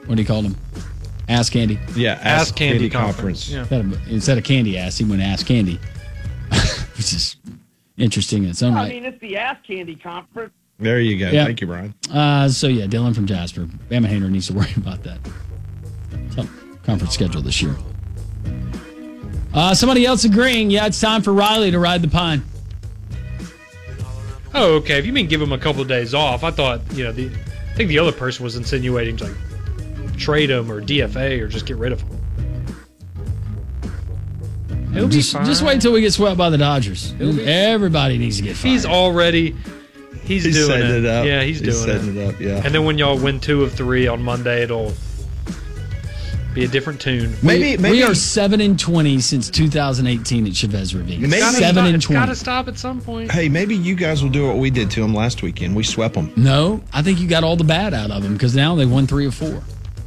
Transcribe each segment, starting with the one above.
What do you call them? Ass Candy. Yeah, Ass Candy Conference. Yeah. Instead of Candy Ass, he went Ass Candy, which is interesting in its own right. I mean, it's the Ass Candy Conference. There you go. Yeah. Thank you, Brian. Dylan from Jasper. Bama Hainer needs to worry about that. So, conference schedule this year. Somebody else agreeing. Yeah, it's time for Riley to ride the pine. Oh, okay. If you mean give him a couple of days off, I thought, I think the other person was insinuating to trade him or DFA or just get rid of him. He'll be fine. Just wait till we get swept by the Dodgers. Everybody needs to get fired. He's doing setting it. it up. Yeah, he's doing setting it up. Yeah. And then when y'all win 2 of 3 on Monday, it'll be a different tune. Maybe we are 7-20 since 2018 at Chavez Ravine. 7-20. It's got to stop at some point. Hey, maybe you guys will do what we did to them last weekend. We swept them. No, I think you got all the bad out of them because now they won 3 of 4.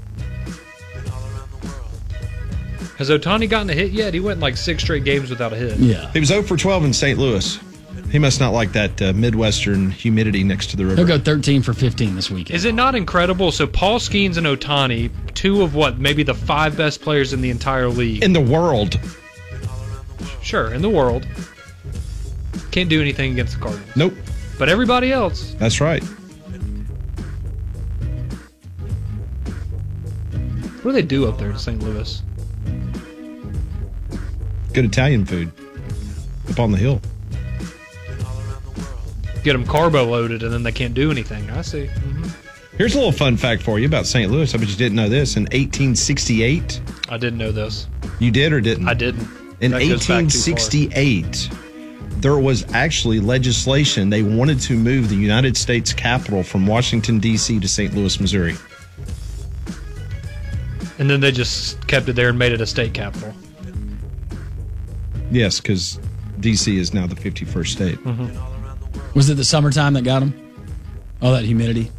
Has Ohtani gotten a hit yet? He went 6 straight games without a hit. Yeah. He was 0 for 12 in St. Louis. He must not like that Midwestern humidity next to the river. He'll go 13 for 15 this weekend. Is it not incredible? So Paul Skeens and Ohtani, 2 of maybe the 5 best players in the entire league. In the world. Sure, in the world. Can't do anything against the Cardinals. Nope. But everybody else. That's right. What do they do up there in St. Louis? Good Italian food. Up on the hill. Get them carbo loaded and then they can't do anything. I see. Mm-hmm. Here's a little fun fact for you about St. Louis. I bet you didn't know this. In 1868, I didn't know this. You did or didn't? I didn't. In 1868, there was actually legislation. They wanted to move the United States Capitol from Washington, D.C. to St. Louis, Missouri. And then they just kept it there and made it a state capital. Yes, because D.C. is now the 51st state. Mm-hmm. Was it the summertime that got them? All that humidity?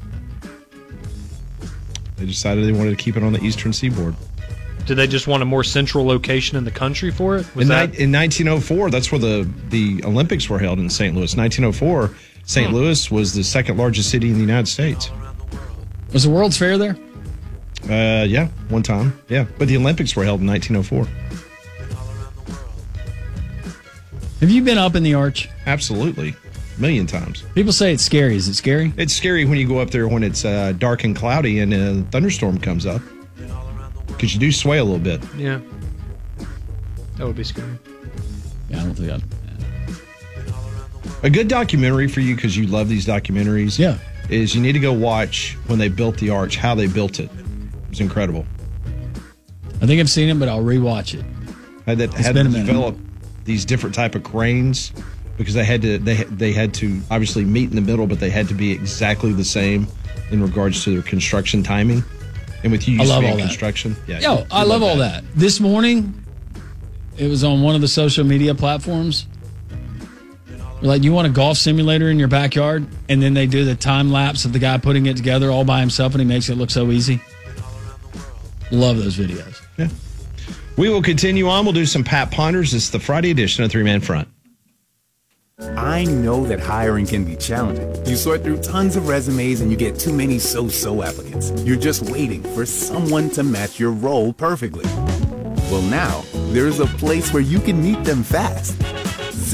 They decided they wanted to keep it on the eastern seaboard. Did they just want a more central location in the country for it? In 1904, that's where the Olympics were held in St. Louis. 1904, St. Louis was the second largest city in the United States. Was the World's Fair there? Yeah, one time. Yeah, but the Olympics were held in 1904. Have you been up in the Arch? Absolutely. A million times. People say it's scary. Is it scary? It's scary when you go up there when it's dark and cloudy and a thunderstorm comes up. Because you do sway a little bit. Yeah. That would be scary. Yeah, I don't think I'd... A good documentary for you, because you love these documentaries, is you need to go watch when they built the Arch, how they built it. It was incredible. I think I've seen it, but I'll rewatch it. Had to develop these different type of cranes because they had to obviously meet in the middle, but they had to be exactly the same in regards to their construction timing. And with you used to be in construction, I love all that. This morning, it was on one of the social media platforms. Like, you want a golf simulator in your backyard, and then they do the time lapse of the guy putting it together all by himself, and he makes it look so easy. Love those videos. Yeah. We will continue on. We'll do some Pat Ponders. It's the Friday edition of 3-Man Front. I know that hiring can be challenging. You sort through tons of resumes and you get too many so-so applicants. You're just waiting for someone to match your role perfectly. Well, now, there's a place where you can meet them fast.